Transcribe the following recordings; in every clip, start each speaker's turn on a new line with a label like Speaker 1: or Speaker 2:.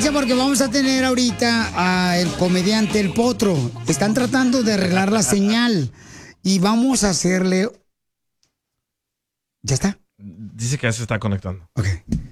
Speaker 1: prepárense porque vamos a tener ahorita al comediante El Potro. Están tratando de arreglar la señal y vamos a hacerle... ¿Ya está?
Speaker 2: Dice que ya se está conectando.
Speaker 1: Ok.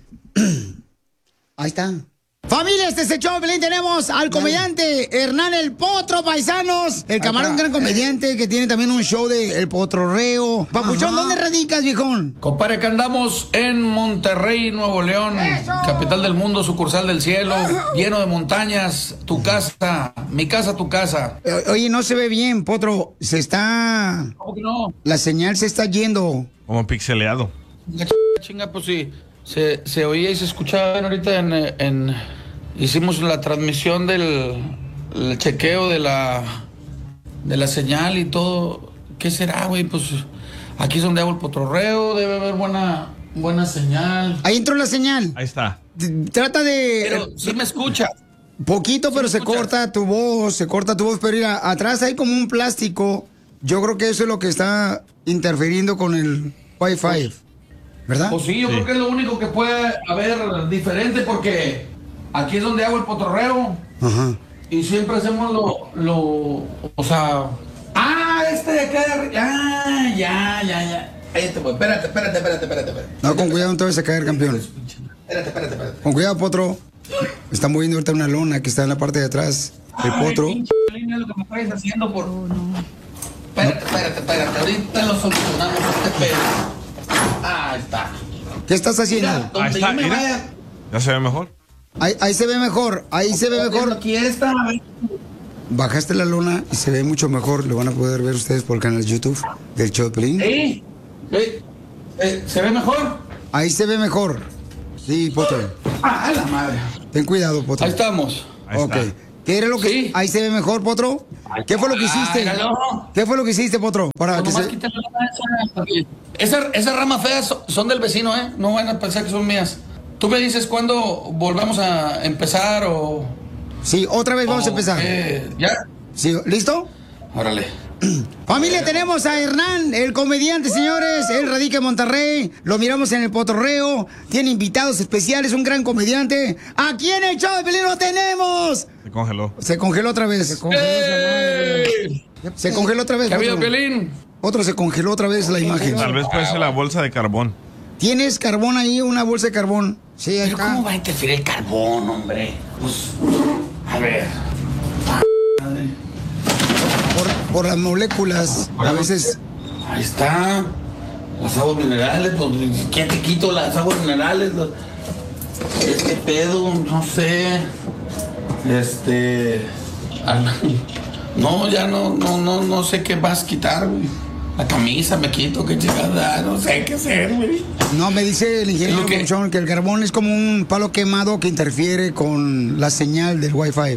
Speaker 1: Ahí está. Familia, este es el show de Pelín. Tenemos al comediante Hernán El Potro, paisanos. El camarón, un gran comediante que tiene también un show de El Potrorreo. Papuchón, ¿dónde radicas, viejón?
Speaker 3: Compadre, que andamos en Monterrey, Nuevo León, capital del mundo, sucursal del cielo, lleno de montañas, tu casa, mi casa, tu casa.
Speaker 1: Oye, no se ve bien, Potro. Se está...
Speaker 3: ¿Cómo que no?
Speaker 1: La señal se está yendo.
Speaker 2: Como pixeleado.
Speaker 3: Chinga, pues sí. Se oía y se escuchaba ahorita hicimos la transmisión el chequeo de la señal y todo. ¿Qué será, güey? Pues aquí es donde hago el potrorreo, debe haber buena señal.
Speaker 1: Ahí entró la señal.
Speaker 2: Ahí está.
Speaker 1: Trata de...
Speaker 3: Pero sí me escucha.
Speaker 1: Poquito, pero se corta tu voz, pero mira, atrás hay como un plástico. Yo creo que eso es lo que está interfiriendo con el Wi-Fi. ¿Verdad?
Speaker 3: Pues sí, yo creo que es lo único que puede haber diferente porque aquí es donde hago el potrorreo.
Speaker 1: Ajá.
Speaker 3: Y siempre hacemos o sea... ¡Ah, este de acá! Ya. Espérate.
Speaker 1: No, con cuidado, no te vas a caer, campeón.
Speaker 3: Espérate.
Speaker 1: Con cuidado, Potro. Está moviendo ahorita una lona que está en la parte de atrás. El Potro.
Speaker 3: Línea, lo que me estáis haciendo por... Espérate. Ahorita lo solucionamos este pedo. Ahí está.
Speaker 1: ¿Qué estás haciendo?
Speaker 3: Mira,
Speaker 2: Ahí está, mira. ¿Ya se ve mejor?
Speaker 1: Ahí se ve mejor. Ahí se ve mejor.
Speaker 3: Aquí está.
Speaker 1: Bajaste la lona y se ve mucho mejor. Lo van a poder ver ustedes por el canal de YouTube del show de Pelín.
Speaker 3: ¿Se ve mejor?
Speaker 1: Ahí se ve mejor. Sí, Potro.
Speaker 3: ¡Ah, la madre!
Speaker 1: Ten cuidado, Potro.
Speaker 3: Ahí estamos.
Speaker 2: Ahí
Speaker 1: Ok.
Speaker 2: está.
Speaker 1: ¿Qué era lo que...
Speaker 3: Sí.
Speaker 1: Ahí se ve mejor, Potro? ¿Qué fue lo que hiciste? ¿Qué fue lo que hiciste, Potro? Para que
Speaker 3: Nomás
Speaker 1: se...
Speaker 3: quítale esas ramas feas son del vecino, ¿eh? No van a pensar que son mías. Tú me dices cuándo volvamos a empezar o...
Speaker 1: Sí, otra vez vamos a empezar.
Speaker 3: ¿Ya?
Speaker 1: Sí, ¿listo?
Speaker 3: Órale.
Speaker 1: Familia, tenemos a Hernán, el comediante, señores. Él radica en Monterrey. Lo miramos en el Potrorreo. Tiene invitados especiales, un gran comediante. Aquí en el show de Pelín lo tenemos.
Speaker 2: Se congeló.
Speaker 1: Se congeló otra vez. Se congeló otra vez.
Speaker 3: ¿Qué ha habido,
Speaker 1: Potro.
Speaker 3: Piolín?
Speaker 1: Otro se congeló otra vez la imagen.
Speaker 2: Tal vez puede ser la bolsa de carbón.
Speaker 1: ¿Tienes carbón ahí? Una bolsa de carbón. Sí, ahí
Speaker 3: ¿Pero
Speaker 1: está.
Speaker 3: cómo va a interferir el carbón, hombre? Pues, a ver.
Speaker 1: Por las moléculas. A veces.
Speaker 3: Ahí está. Las aguas minerales, pues, ¿quién te quito las aguas minerales? Este pedo, no sé. No, ya no sé qué vas a quitar, güey. La camisa me quito, qué chingada, no sé qué hacer, güey.
Speaker 1: No, me dice el ingeniero Monchón que el carbón es como un palo quemado que interfiere con la señal del Wi-Fi.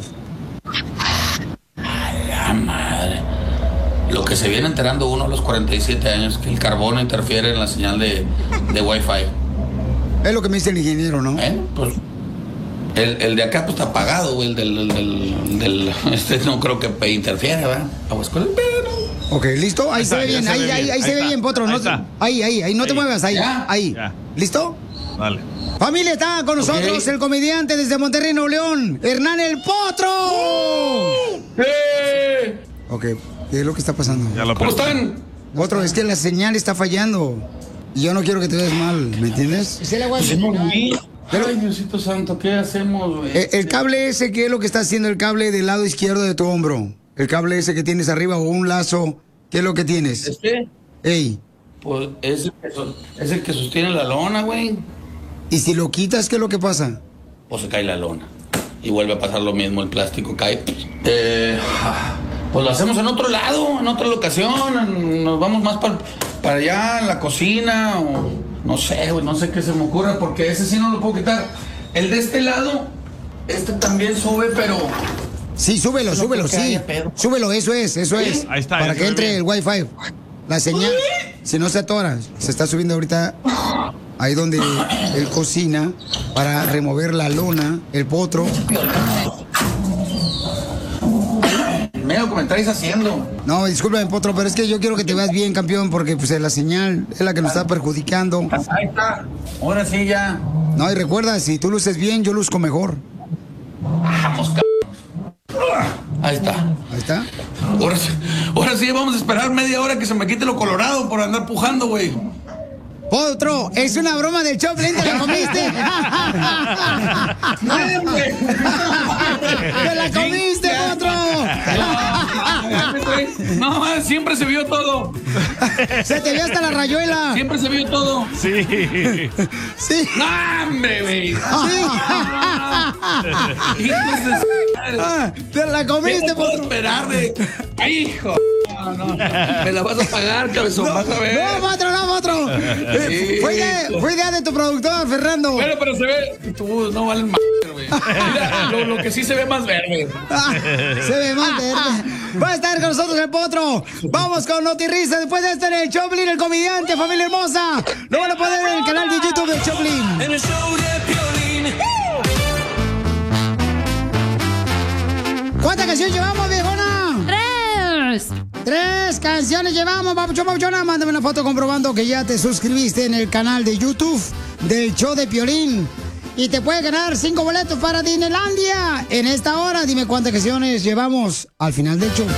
Speaker 3: Ay, la madre. Lo que se viene enterando uno a los 47 años, que el carbón interfiere en la señal de Wi-Fi.
Speaker 1: Es lo que me dice el ingeniero, ¿no?
Speaker 3: Pues el de acá pues está apagado, güey. El del no creo que interfiera, ¿verdad? Aguas con el pedo.
Speaker 1: Ok, ¿listo? Ahí se ve bien, ahí se ve bien, Potro. Ahí, no te muevas, ahí.
Speaker 2: Ya.
Speaker 1: ¿Listo?
Speaker 2: Dale.
Speaker 1: Familia, está con nosotros el comediante desde Monterrey, Nuevo León, Hernán El Potro. Ok, ¿qué es lo que está pasando?
Speaker 3: ¿Cómo están?
Speaker 1: Potro, es que la señal está fallando. Y yo no quiero que te veas mal, ¿me entiendes?
Speaker 3: Ay, Diosito Santo, ¿qué hacemos, güey?
Speaker 1: El cable ese, ¿qué es lo que está haciendo el cable del lado izquierdo de tu hombro? El cable ese que tienes arriba o un lazo, ¿qué es lo que tienes? Ey.
Speaker 3: Pues es el que sostiene la lona, güey.
Speaker 1: ¿Y si lo quitas, qué es lo que pasa?
Speaker 3: Pues se cae la lona. Y vuelve a pasar lo mismo, el plástico cae. Pues lo hacemos en otro lado, en otra locación. Nos vamos más para allá, en la cocina, o no sé, güey, no sé qué se me ocurra, porque ese sí no lo puedo quitar. El de este lado, también sube, pero...
Speaker 1: Sí, súbelo, sí. Súbelo, eso es.
Speaker 2: Ahí está.
Speaker 1: Para que entre el Wi-Fi. La señal, si no se atora, se está subiendo ahorita ahí donde él cocina para remover la lona, el potro.
Speaker 3: Mira lo que me estáis haciendo.
Speaker 1: No, discúlpame, potro, pero es que yo quiero que te veas bien, campeón, porque pues la señal es la que nos está perjudicando.
Speaker 3: Ahí está. Ahora sí ya.
Speaker 1: No, y recuerda, si tú luces bien, yo luzco mejor.
Speaker 3: Vamos, Ahí está.
Speaker 1: Ahí está.
Speaker 3: Ahora sí, vamos a esperar media hora que se me quite lo colorado por andar pujando, güey.
Speaker 1: Otro, es una broma del Choplin, ¿te la comiste? ¡Te la comiste, otro!
Speaker 3: No, siempre se vio todo.
Speaker 1: Se te vio hasta la rayuela.
Speaker 3: Siempre se vio todo.
Speaker 2: Sí.
Speaker 1: Sí.
Speaker 3: ¡No, hombre, güey!
Speaker 1: Sí. Te la comiste,
Speaker 3: ¿Cómo puedo
Speaker 1: potro.
Speaker 3: esperar de... ¡Ay, hijo! No. Me la vas a pagar, cabezón, vas a ver.
Speaker 1: No, potro.
Speaker 3: Sí.
Speaker 1: Fue idea de tu productor, Fernando.
Speaker 3: Bueno, pero se ve... Tú no valen más, güey. Mira, lo que sí se ve más verde.
Speaker 1: Se ve más verde. Va a estar con nosotros el potro. Vamos con Notirrisa. Después de este en el Choplin, el comediante, familia hermosa. Lo van a poner en el canal de YouTube del Choplin.
Speaker 4: En el show de Piolín.
Speaker 1: ¿Cuántas canciones llevamos, viejona?
Speaker 5: 3.
Speaker 1: 3 canciones llevamos, papuchona. Mándame una foto comprobando que ya te suscribiste en el canal de YouTube del show de Piolín. Y te puedes ganar 5 boletos para Disneylandia. En esta hora, dime cuántas canciones llevamos al final del show.